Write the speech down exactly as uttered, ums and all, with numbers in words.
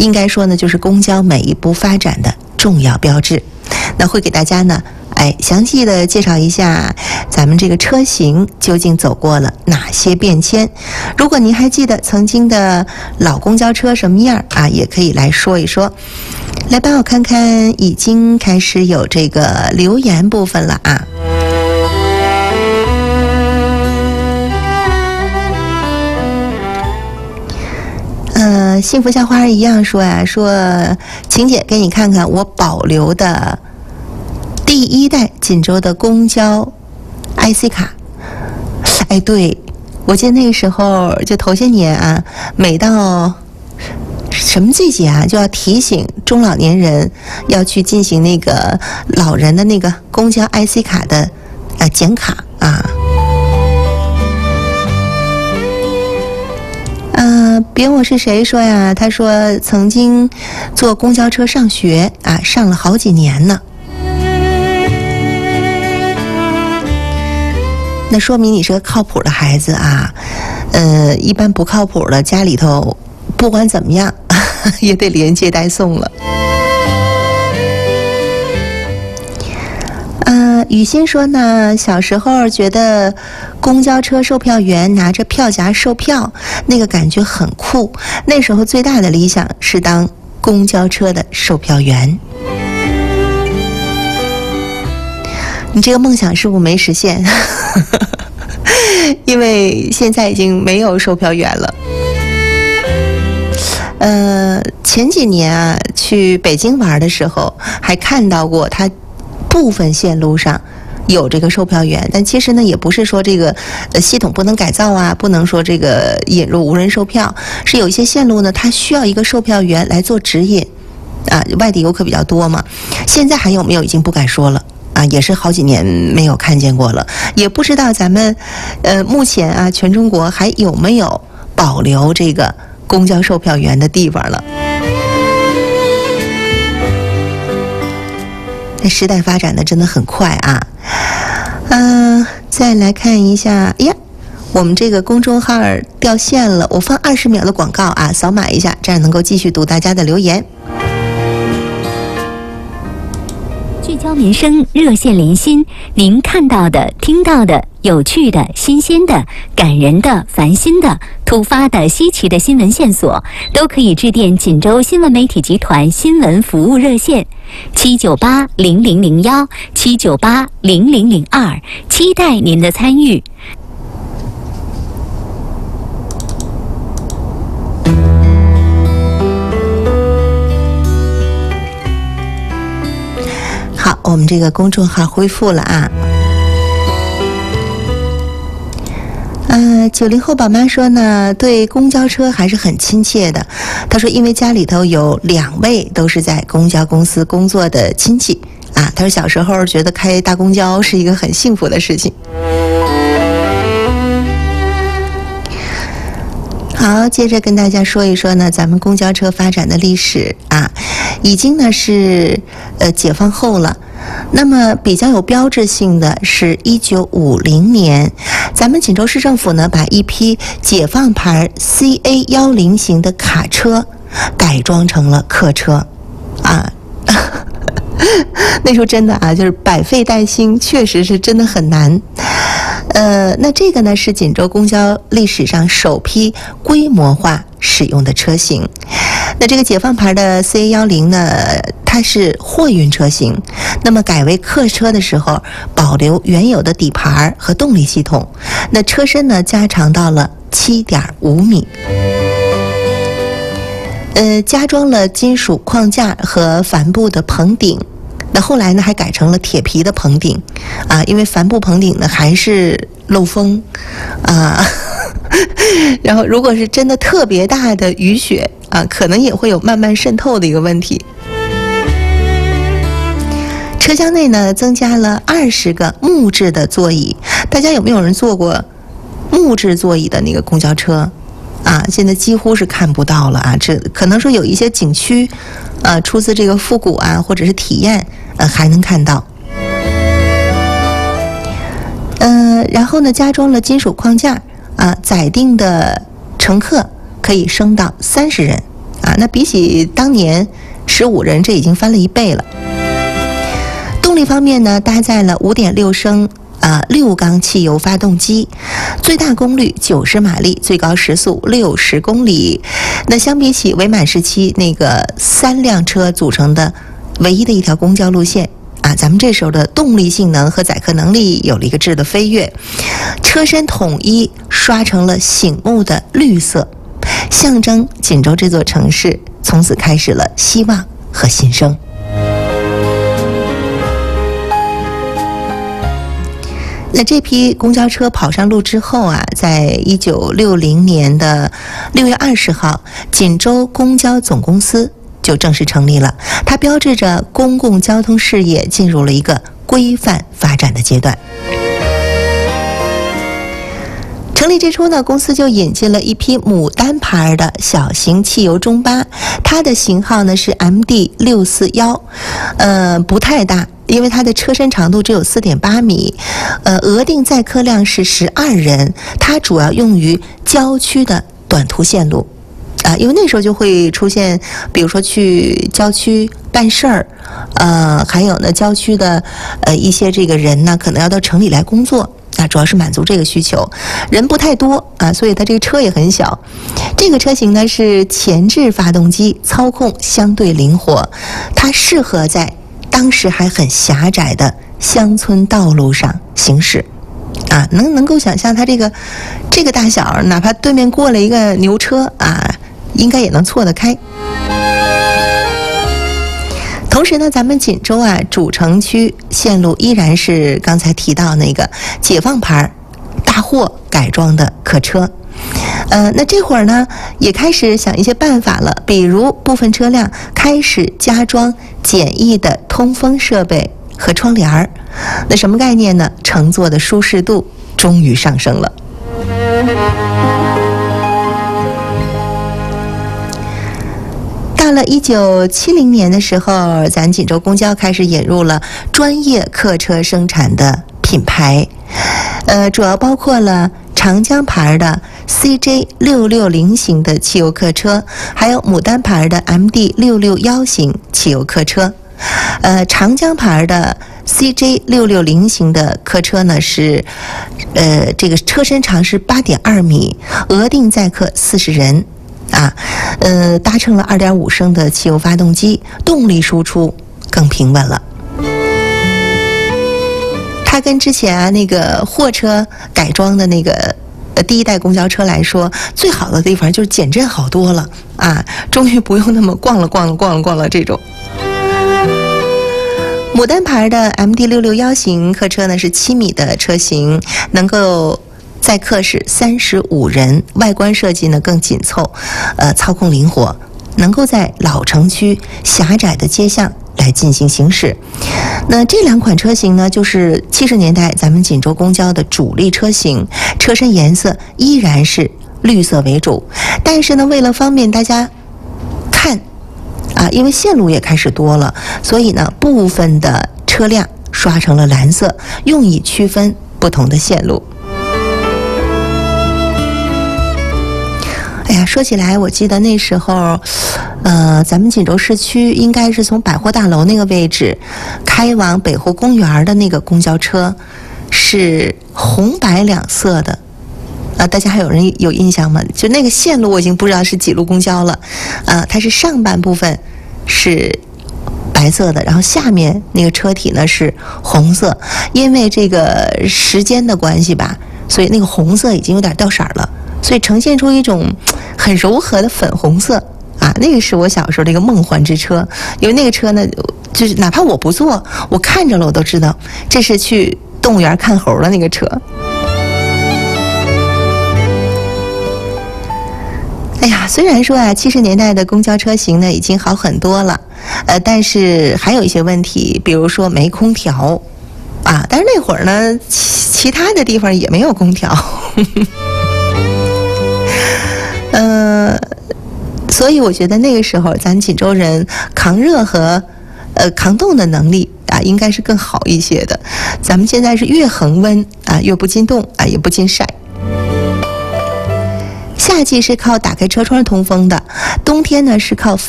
应该说呢，就是公交每一步发展的重要标志。那会给大家呢，哎，详细的介绍一下咱们这个车型究竟走过了哪些变迁。如果您还记得曾经的老公交车什么样啊，也可以来说一说。来吧，我看看已经开始有这个留言部分了啊。呃，幸福像花儿一样说呀、啊，说晴姐给你看看我保留的第一代锦州的公交 I C 卡。哎，对，我记得那个时候就头些年啊，每到什么季节啊，就要提醒中老年人要去进行那个老人的那个公交 I C 卡的呃剪卡啊。呃，别我是谁说呀？他说曾经坐公交车上学啊，上了好几年呢。那说明你是个靠谱的孩子啊。呃，一般不靠谱的家里头，不管怎么样也得连接带送了。呃，雨欣说呢，小时候觉得公交车售票员拿着票夹售票，那个感觉很酷。那时候最大的理想是当公交车的售票员。你这个梦想是不是没实现？因为现在已经没有售票员了。呃，前几年啊，去北京玩的时候，还看到过它部分线路上有这个售票员，但其实呢，也不是说这个呃系统不能改造啊，不能说这个引入无人售票，是有一些线路呢，它需要一个售票员来做指引啊。外地游客比较多嘛，现在还有没有已经不敢说了啊，也是好几年没有看见过了，也不知道咱们呃目前啊全中国还有没有保留这个公交售票员的地方了。这时代发展的真的很快啊。嗯、呃，再来看一下，哎呀，我们这个公众号掉线了，我放二十秒的广告啊，扫码一下，这样能够继续读大家的留言。 聚焦民生，热线连心，您看到的、听到的、有趣的、新鲜的、感人的、烦心的、突发的、稀奇的新闻线索，都可以致电锦州新闻媒体集团新闻服务热线七九八零零零幺七九八零零零二，期待您的参与。 好，我们这个公众号恢复了啊。呃，九零后宝妈说呢，对公交车还是很亲切的。她说，因为家里头有两位都是在公交公司工作的亲戚啊。她说小时候觉得开大公交是一个很幸福的事情。好，接着跟大家说一说呢，咱们公交车发展的历史啊，已经呢是呃解放后了。那么比较有标志性的是一九五零年，咱们锦州市政府呢把一批解放牌 C A 一零 型的卡车改装成了客车啊。那时候真的啊，就是百废待兴，确实是真的很难。呃，那这个呢是锦州公交历史上首批规模化使用的车型。那这个解放牌的 C A 一零 呢，它是货运车型，那么改为客车的时候，保留原有的底盘和动力系统，那车身呢加长到了 七点五米。呃，加装了金属框架和帆布的棚顶。那后来呢，还改成了铁皮的棚顶，啊，因为帆布棚顶呢还是漏风，啊，然后如果是真的特别大的雨雪啊，可能也会有慢慢渗透的一个问题。车厢内呢增加了二十个木质的座椅，大家有没有人坐过木质座椅的那个公交车？啊，现在几乎是看不到了啊！这可能说有一些景区，呃，出自这个复古啊，或者是体验，呃，还能看到。呃，然后呢，加装了金属框架啊，载定的乘客可以升到三十人啊，那比起当年十五人，这已经翻了一倍了。动力方面呢，搭载了 五点六升啊六缸汽油发动机，最大功率九十马力，最高时速六十公里。那相比起伪满时期那个三辆车组成的唯一的一条公交路线啊，咱们这时候的动力性能和载客能力有了一个质的飞跃，车身统一刷成了醒目的绿色，象征锦州这座城市从此开始了希望和新生。那这批公交车跑上路之后啊，在一九六零年的六月二十号，锦州公交总公司就正式成立了，它标志着公共交通事业进入了一个规范发展的阶段。成立之初呢，公司就引进了一批牡丹牌的小型汽油中巴，它的型号呢是 M D 六四一，呃，不太大，因为它的车身长度只有 四点八米，呃，额定载客量是十二人，它主要用于郊区的短途线路。啊，因为那时候就会出现，比如说去郊区办事儿，呃，还有呢，郊区的呃一些这个人呢，可能要到城里来工作，啊，主要是满足这个需求，人不太多啊，所以它这个车也很小。这个车型呢是前置发动机，操控相对灵活，它适合在当时还很狭窄的乡村道路上行驶。啊，能能够想象它这个这个大小，哪怕对面过了一个牛车啊，应该也能错得开。同时呢，咱们锦州啊主城区线路依然是刚才提到那个解放牌大货改装的客车。呃，那这会儿呢，也开始想一些办法了，比如部分车辆开始加装简易的通风设备和窗帘儿。那什么概念呢？乘坐的舒适度终于上升了。到了一九七零年的时候，咱锦州公交开始引入了专业客车生产的品牌，呃，主要包括了长江牌的 C J 六六零型的汽油客车，还有牡丹牌的 M D 六六一型汽油客车。呃，长江牌的 C J 六六零型的客车呢是，呃，这个车身长是 八点二米，额定载客四十人，啊，呃，搭乘了 二点五升的汽油发动机，动力输出更平稳了。它跟之前啊那个货车改装的那个呃第一代公交车来说，最好的地方就是减震好多了啊，终于不用那么逛了逛了逛了逛了这种。牡丹牌的 M D 六六一型客车呢是七米的车型，能够载客是三十五人，外观设计呢更紧凑，呃，操控灵活，能够在老城区狭窄的街巷来进行行驶。那这两款车型呢，就是七十年代咱们锦州公交的主力车型，车身颜色依然是绿色为主，但是呢，为了方便大家看啊，因为线路也开始多了，所以呢，部分的车辆刷成了蓝色，用以区分不同的线路。哎呀，说起来，我记得那时候，呃，咱们锦州市区应该是从百货大楼那个位置开往北湖公园的那个公交车，是红白两色的。啊，大家还有人有印象吗？就那个线路我已经不知道是几路公交了，啊，它是上半部分是白色的，然后下面那个车体呢是红色，因为这个时间的关系吧，所以那个红色已经有点掉色了，所以呈现出一种很柔和的粉红色啊，那个是我小时候的一个梦幻之车，因为那个车呢，就是哪怕我不坐，我看着了我都知道这是去动物园看猴的那个车。哎呀，虽然说啊，七十年代的公交车型呢已经好很多了，呃，但是还有一些问题，比如说没空调，啊，但是那会儿呢，其其他的地方也没有空调，呃，所以我觉得那个时候咱锦州人抗热和呃抗冻的能力啊，应该是更好一些的。咱们现在是越恒温啊，越不禁冻啊，也不禁晒。 夏季是靠打开车窗通风的，冬天呢是靠